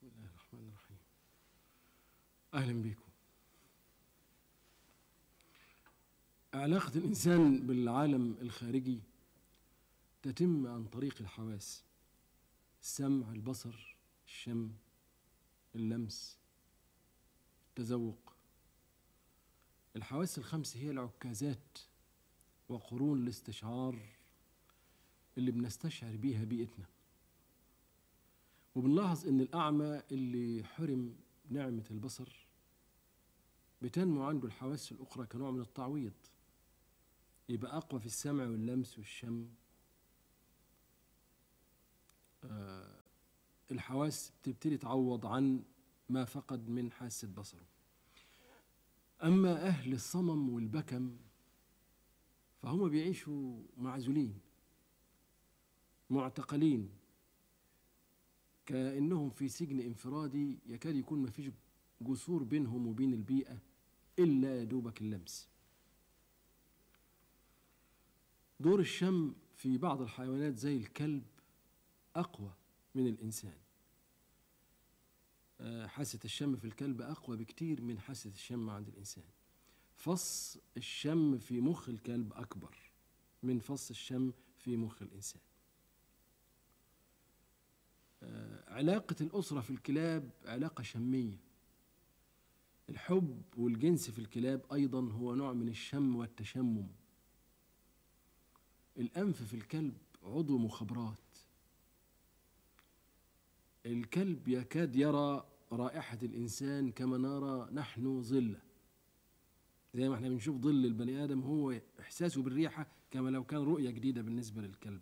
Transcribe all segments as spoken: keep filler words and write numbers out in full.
بسم الله الرحمن الرحيم. أهلا بكم. علاقة الإنسان بالعالم الخارجي تتم عن طريق الحواس: السمع، البصر، الشم، اللمس، التذوق. الحواس الخمس هي العكازات وقرون الاستشعار اللي بنستشعر بيها بيئتنا. وبنلاحظ ان الأعمى اللي حرم نعمة البصر بتنمو عنده الحواس الأخرى كنوع من التعويض، يبقى أقوى في السمع واللمس والشم. آه الحواس تبتدي تعوض عن ما فقد من حاسة بصره. أما أهل الصمم والبكم فهم بيعيشوا معزولين معتقلين، كأنهم في سجن انفرادي يكاد يكون ما فيش جسور بينهم وبين البيئة إلا يدوبك اللمس. دور الشم في بعض الحيوانات زي الكلب أقوى من الإنسان. حاسة الشم في الكلب أقوى بكتير من حاسة الشم عند الإنسان. فص الشم في مخ الكلب أكبر من فص الشم في مخ الإنسان. علاقة الأسرة في الكلاب علاقة شمية. الحب والجنس في الكلاب أيضا هو نوع من الشم والتشمم. الأنف في الكلب عضو مخابرات. الكلب يكاد يرى رائحة الإنسان كما نرى نحن ظله، زي ما احنا بنشوف ظل البني آدم، هو إحساسه بالريحة كما لو كان رؤية جديدة بالنسبة للكلب.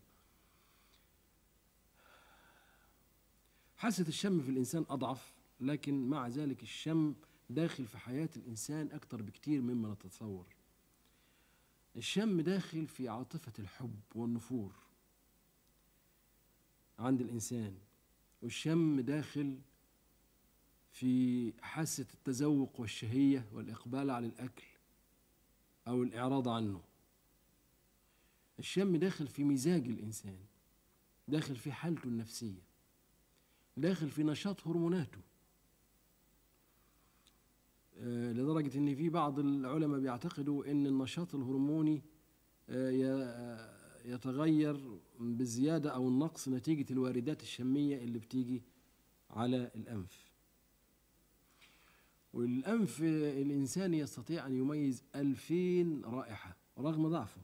حاسة الشم في الإنسان أضعف، لكن مع ذلك الشم داخل في حياة الإنسان أكتر بكتير مما نتصور. الشم داخل في عاطفة الحب والنفور عند الإنسان، والشم داخل في حاسة التذوق والشهية والإقبال على الأكل أو الإعراض عنه. الشم داخل في مزاج الإنسان، داخل في حالته النفسية، داخل في نشاط هرموناته. آه لدرجة أن في بعض العلماء بيعتقدوا أن النشاط الهرموني آه يتغير بالزيادة أو النقص نتيجة الواردات الشمية اللي بتيجي على الأنف. والأنف الإنساني يستطيع أن يميز ألفين رائحة رغم ضعفه،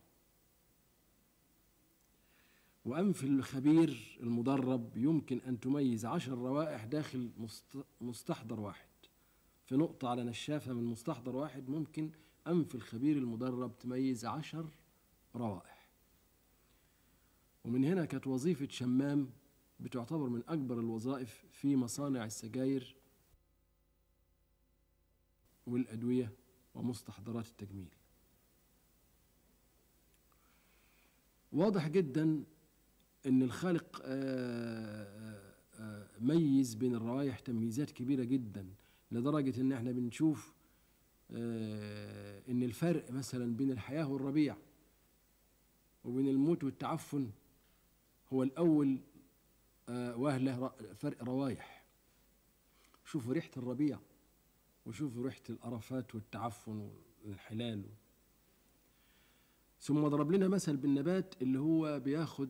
وأنف الخبير المدرب يمكن أن تميز عشر روائح داخل مستحضر واحد. في نقطة على نشافة من مستحضر واحد ممكن أنف الخبير المدرب تميز عشر روائح. ومن هنا كانت وظيفة شمام بتعتبر من أكبر الوظائف في مصانع السجاير والأدوية ومستحضرات التجميل. واضح جدا أن الخالق آآ آآ ميز بين الروائح تمييزات كبيرة جدا، لدرجة أن احنا بنشوف أن الفرق مثلا بين الحياة والربيع وبين الموت والتعفن هو الأول وهله فرق روايح. شوفوا ريحة الربيع وشوفوا ريحة القرفات والتعفن والانحلال. ثم ضرب لنا مثل بالنبات اللي هو بياخد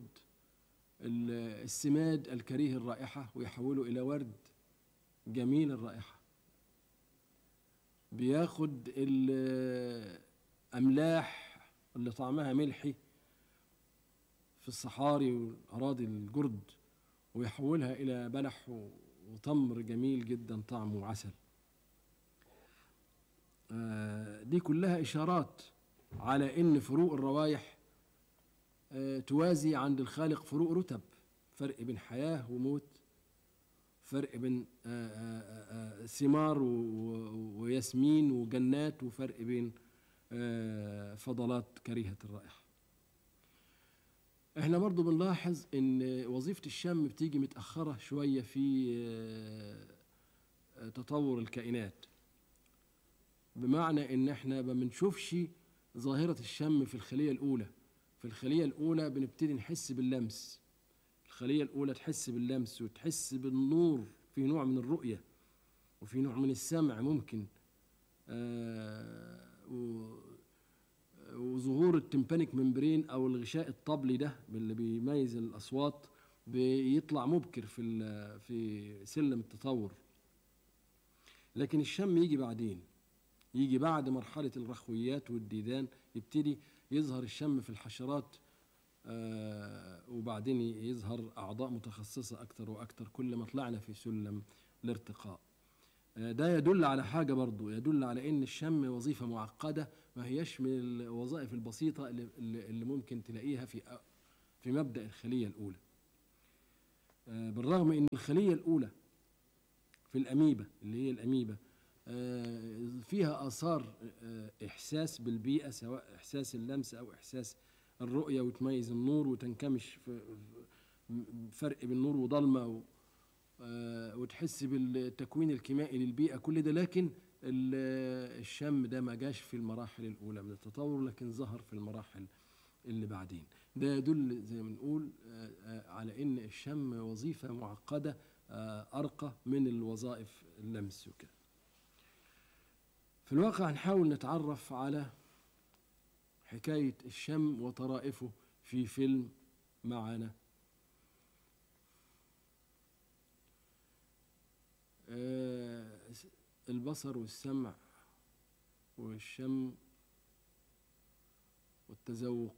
السماد الكريه الرائحة ويحوله إلى ورد جميل الرائحة، بياخد الأملاح اللي طعمها ملحي في الصحاري والأراضي الجرد ويحولها إلى بلح وتمر جميل جدا طعمه عسل. دي كلها إشارات على إن فروق الروائح توازي عند الخالق فروق رتب، فرق بين حياة وموت، فرق بين ثمار وياسمين وجنات، وفرق بين فضلات كريهة الرائحة. احنا برضو بنلاحظ ان وظيفة الشم بتيجي متأخرة شوية في تطور الكائنات، بمعنى ان احنا ما بنشوفش ظاهرة الشم في الخلية الأولى. في الخلية الأولى بنبتدي نحس باللمس، الخلية الأولى تحس باللمس وتحس بالنور في في نوع من الرؤية وفي نوع من السمع ممكن، آه وظهور التمبانيك ممبرين أو الغشاء الطبلي ده اللي بيميز الأصوات بيطلع مبكر في في سلم التطور. لكن الشم يجي بعدين، يجي بعد مرحلة الرخويات والديدان، يبتدي يظهر الشم في الحشرات، آه وبعدين يظهر أعضاء متخصصة أكتر وأكتر كل ما طلعنا في سلم الارتقاء. آه ده يدل على حاجة برضو، يدل على إن الشم وظيفة معقدة ما هيش من الوظائف البسيطة اللي, اللي ممكن تلاقيها في في مبدأ الخلية الأولى. آه بالرغم إن الخلية الأولى في الأميبا اللي هي الأميبا فيها آثار إحساس بالبيئة، سواء إحساس اللمس أو إحساس الرؤية، وتميز النور وتنكمش في فرق بين نور وضلمة، وتحس بالتكوين الكيميائي للبيئة، كل ده. لكن الشم ده ما جاش في المراحل الأولى من التطور، لكن ظهر في المراحل اللي بعدين. ده يدل زي ما نقول على إن الشم وظيفة معقدة أرقى من الوظائف اللمس وكده. في الواقع نحاول نتعرف على حكاية الشم وطرائفه في فيلم معنا. آه البصر والسمع والشم والتذوق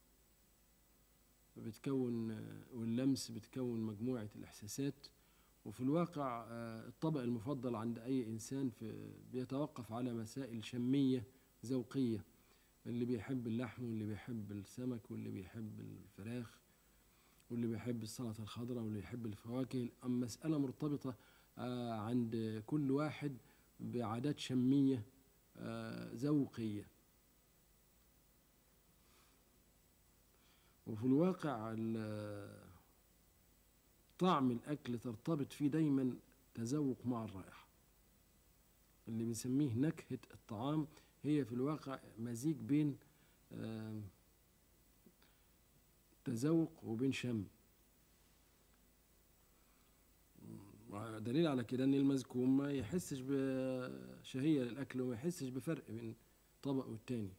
بتكون، واللمس بتكون مجموعة الإحساسات. وفي الواقع الطبق المفضل عند أي إنسان في بيتوقف على مسائل شمية ذوقية، اللي بيحب اللحم واللي بيحب السمك واللي بيحب الفراخ واللي بيحب السلطة الخضراء واللي يحب الفواكه. أما مسألة مرتبطة عند كل واحد بعادات شمية ذوقية. وفي الواقع طعم الأكل ترتبط فيه دايما تذوق مع الرائحة، اللي بنسميه نكهة الطعام هي في الواقع مزيج بين تذوق وبين شم. دليل على كده ان المزكوم ما يحسش بشهية للأكل وما يحسش بفرق بين طبق والتاني.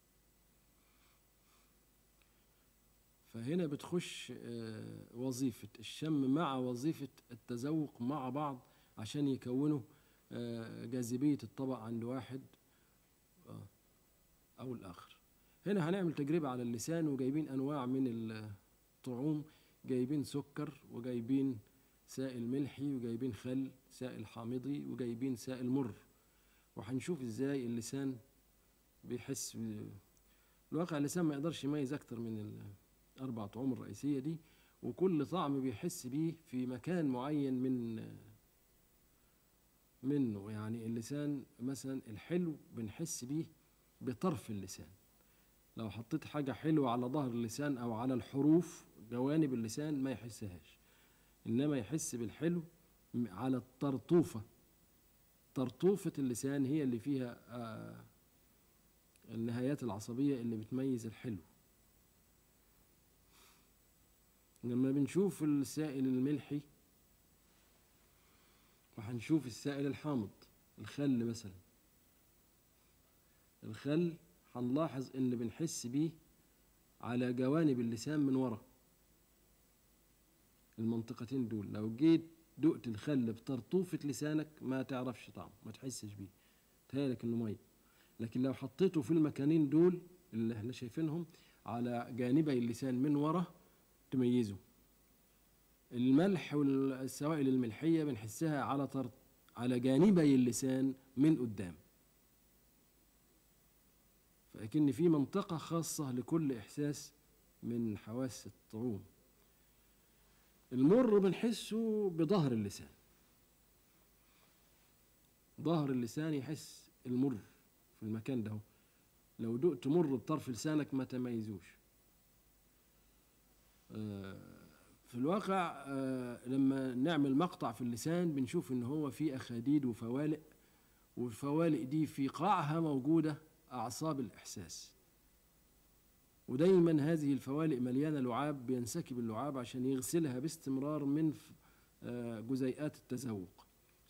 فهنا بتخش وظيفة الشم مع وظيفة التذوق مع بعض عشان يكونوا جاذبية الطبق عند واحد أو الآخر. هنا هنعمل تجربة على اللسان، وجايبين أنواع من الطعوم، جايبين سكر وجايبين سائل ملحي وجايبين خل سائل حامضي وجايبين سائل مر، وهنشوف ازاي اللسان بيحس. الواقع اللسان ما يقدرش يميز أكتر من الأربع طعوم الرئيسية دي، وكل طعم بيحس بيه في مكان معين من منه. يعني اللسان مثلا الحلو بنحس بيه بطرف اللسان، لو حطيت حاجة حلوة على ظهر اللسان أو على الحروف جوانب اللسان ما يحسهاش، إنما يحس بالحلو على الطرطوفة. طرطوفة اللسان هي اللي فيها آه النهايات العصبية اللي بتميز الحلو. لما بنشوف السائل الملحي وهنشوف السائل الحامض، الخل مثلا، الخل هنلاحظ ان بنحس بيه على جوانب اللسان من ورا. المنطقتين دول لو جيت دقت الخل بطرطوفة لسانك ما تعرفش طعم، ما تحسش بيه، تهيألك انه مي. لكن لو حطيته في المكانين دول اللي احنا شايفينهم على جانبي اللسان من ورا تميزه. الملح والسوائل الملحية بنحسها على طرط على جانبي اللسان من قدام، فأكن في منطقة خاصة لكل إحساس من حواس الطعوم. المر بنحسه بظهر اللسان، ظهر اللسان يحس المر في المكان ده. لو دقت مر بطرف لسانك ما تميزوش. في الواقع لما نعمل مقطع في اللسان بنشوف ان هو فيه أخاديد وفوالق، والفوالق دي في قاعها موجودة أعصاب الإحساس، ودايما هذه الفوالق مليانة لعاب، بينسكب اللعاب عشان يغسلها باستمرار من جزيئات التذوق.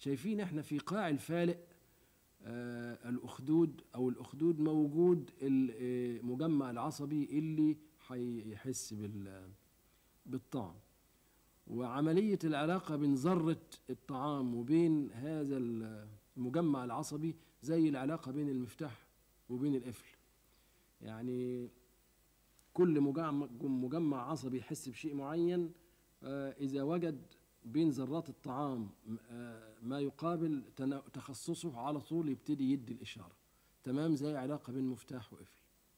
شايفين احنا في قاع الفالق آه الأخدود أو الأخدود موجود المجمع العصبي اللي هيحس بال- بالطعم. وعملية العلاقة بين ذرة الطعام وبين هذا المجمع العصبي زي العلاقة بين المفتاح وبين القفل. يعني كل مجمع مجمع عصبي يحس بشيء معين، آه، إذا وجد بين ذرات الطعام آه، ما يقابل تنا- تخصصه على طول يبتدي يدي الإشارة. تمام، زي علاقة بين مفتاح وقفل.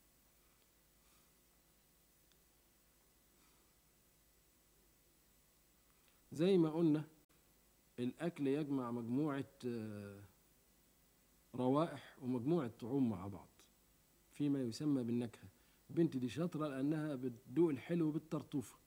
زي ما قلنا الأكل يجمع مجموعة آه، روائح ومجموعة طعوم مع بعض فيما يسمى بالنكهة. بنتي دي شاطرة لأنها بتدوق الحلو بالطرطوفة.